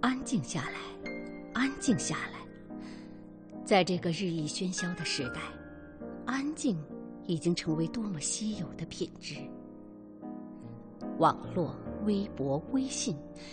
安静下来，安静下来。在这个日益喧嚣的时代，安静已经成为多么稀有的品质。网络、微博、微信